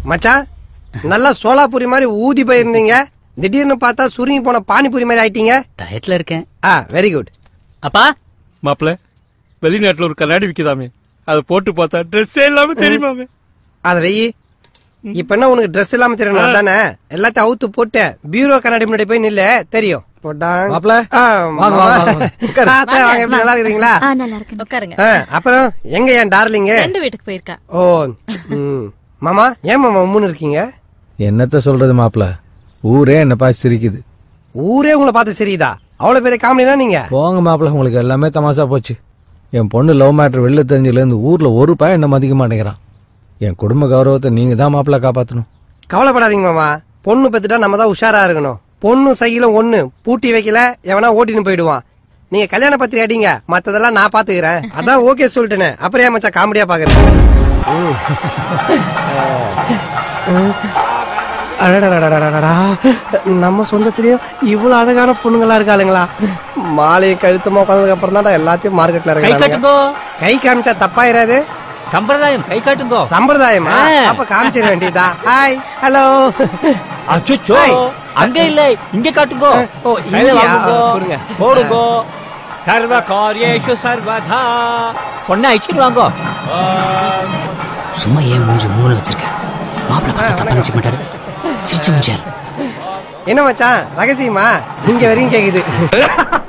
மச்சான் நல்லா சோலாபூரி மாதிரி ஊதி போயிருந்தீங்க, திடீர்னு பார்த்தா சுருங்கி போன பானிபூரி மாதிரி ஆயிட்டீங்க. டயட்ல இருக்கேன். Very good. அப்பா மாப்பிள்ள, வெளிநாட்டுல ஒரு கண்ணாடி விக்குதாமே, அதை போட்டு பார்த்தா ட்ரெஸ் இல்லாம தெரியுமாமே. அத வெயி. இப்ப என்ன உனக்கு ட்ரெஸ் இல்லாம தெரியணும் தானே? எல்லாத்தையும் அவுத்து போட்டு பீரோ கண்ணாடி முன்னாடி போய் நில்ல, தெரியும். நல்லா இருக்கீங்களா? அப்புறம் எங்க என் டார்லிங்க? வீட்டுக்கு போயிருக்கா. ஓ மாமா, ஏன் மாமா உம்முன்னு இருக்கீங்க? என்னத்த சொல்றது மாப்பிள்ள, ஊரே என்ன பார்த்து சிரிக்குது. ஊரே உங்களை பார்த்து சிரிக்குதா? அவ்வளவு பெரிய காமெடினா நீங்க? போங்க மாப்பிள்ள, உங்களுக்கு எல்லாமே தமாசா போச்சு. என் பொண்ணு லவ் மேட்டர் வெளில தெரிஞ்சதுல இருந்து ஊர்ல ஒரு பையன் என்ன மதிக்க மாட்டேங்கிறான். என் குடும்ப கௌரவத்தை நீங்க தான் மாப்பிள்ள காப்பாத்தணும். கவலைப்படாதீங்க மாமா, பொண்ணு பெத்துட்டா நம்ம தான் உஷாரா இருக்கணும். பொண்ணு சைக்கிளும் ஒண்ணு பூட்டி வைக்கல, எவனா ஓட்டின்னு போயிடுவான். நீங்க கல்யாண பத்திரிகை அடிங்க, மத்ததெல்லாம் நான் பாத்துக்கிறேன். அதான் ஓகே சொல்லிட்டேனே, அப்புறம் ஏன் மச்சான் காமெடியா பாக்குறேன்? நம்ம சொந்தத்திலயும் இவ்வளவு அழகான பொண்ணுங்களா இருக்காளுங்களா? மாலையை கழுத்தமா உட்காந்ததுக்கு அப்புறம் தான் எல்லாத்தையும் மார்க்கெட்ல இருக்காங்க. கை காமிச்சா தப்பாயிராது. சம்பிரதாயம், கை காட்டுங்கோ. சம்பிரதாயமா? அப்ப காமிச்சிட வேண்டியதா? Hi, hello. அச்சோ, அங்க இல்ல, இங்க காட்டுங்கோ. போடுங்கோ. சர்வ காரியேஷு சர்வதா. பொண்ணை அழிச்சிட்டு வாங்கோ. சும்மா ஏன் மூஞ்சி மூணு வச்சிருக்க? மாப்பிள்ள பார்த்து தப்பா நினைச்சுக்க மாட்டாரு. சிரிச்சு முடிச்சாரு. என்ன மச்சான் ரகசியமா? இங்க வரையும் கேக்குது.